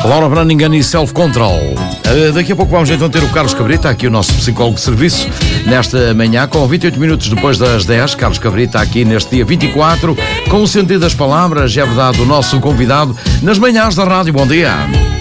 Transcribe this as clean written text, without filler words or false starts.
Laura Brandingen e Self Control. Daqui a pouco vamos então ter o Carlos Cabrita, aqui o nosso psicólogo de serviço, nesta manhã, com 28 minutos depois das 10. Carlos Cabrita aqui neste dia 24, com o sentido das palavras, é verdade, o nosso convidado nas manhãs da rádio. Bom dia.